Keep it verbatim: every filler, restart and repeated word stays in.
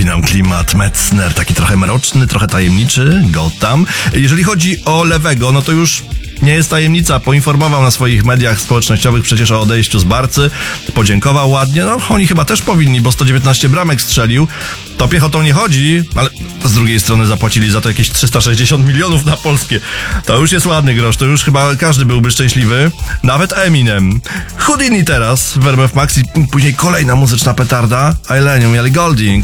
robi nam klimat Metzner, taki trochę mroczny, trochę tajemniczy, Gotham. Jeżeli chodzi o Lewego, no to już nie jest tajemnica, poinformował na swoich mediach społecznościowych przecież o odejściu z Barcy, podziękował ładnie, no oni chyba też powinni, bo sto dziewiętnaście bramek strzelił, to piechotą nie chodzi, ale z drugiej strony zapłacili za to jakieś trzysta sześćdziesiąt milionów na polskie. To już jest ładny grosz, to już chyba każdy byłby szczęśliwy, nawet Eminem. Houdini teraz w R M F Max i później kolejna muzyczna petarda, Ailenium i Ellie Goulding.